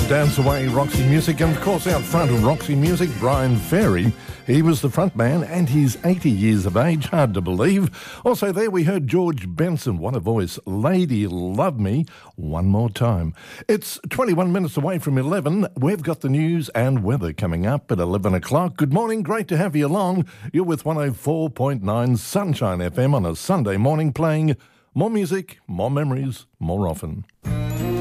Dance Away, Roxy Music, and of course out front of Roxy Music, Brian Ferry. He was the front man and he's 80 years of age, hard to believe. Also there we heard George Benson, what a voice, Lady Love Me, one more time. It's 21 minutes away from 11. We've got the news and weather coming up at 11 o'clock. Good morning, great to have you along. You're with 104.9 Sunshine FM on a Sunday morning playing more music, more memories, more often.